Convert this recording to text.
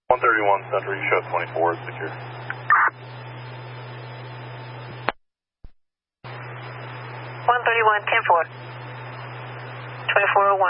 131 Center, you show 24 is secure. 131, 10-4. 2401.